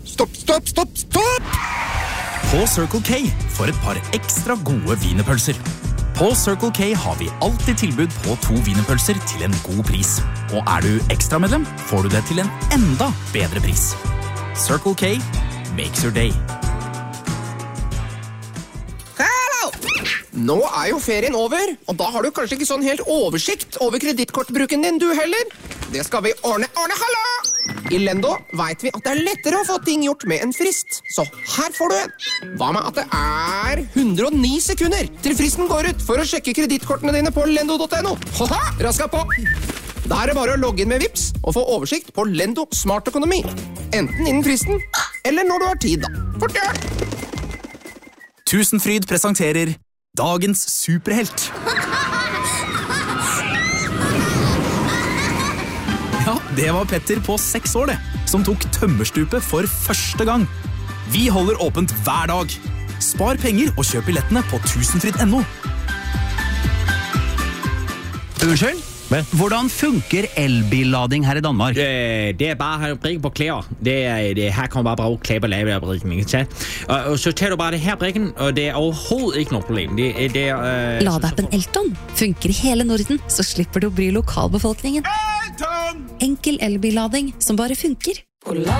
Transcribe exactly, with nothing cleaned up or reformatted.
Stopp, stopp, stopp, stopp! På Circle K for et par ekstra gode wienerpølser. På Circle K har vi alltid tilbud på to wienerpølser til en god pris. Og er du ekstramedlem, får du det til en enda bedre pris. Circle K makes your day. Hallo! Nå er jo ferien over, og da har du kanskje ikke sånn helt oversikt over kredittkortbruken din, du heller. Det skal vi ordne. Ordne, hallo! I Lendo vet vi at det er lettere å få ting gjort med en frist, så her får du en. Hva med at det er hundre og ni sekunder til fristen går ut for å sjekke kredittkortene dine på lendo punktum no? Haha, raska på! Da er det bare å logge inn med Vips og få oversikt på Lendo Smart Økonomi. Enten innen fristen, eller når du har tid, da. Fort gjør! Tusenfryd presenterer Dagens superhelt. Ja, det var Petter på seks år det, som tok tømmerstupet for første gang. Vi holder åpent hver dag. Spar penger og kjøp billettene på tusenfryd punktum no. Unnskyld? Hvordan funker elbillading her i Danmark? Det, det er bare brikken på klær. Det er, det, her kan man bare bruge klær på lavebrikken. Og, og så tager du bare det her brikken, og det er overhovedet ikke noe problem. Det, det er, uh, Ladeappen Elton funker i hele Norden, så slipper du å bry lokalbefolkningen. Elton! Enkel elbillading som bare funker.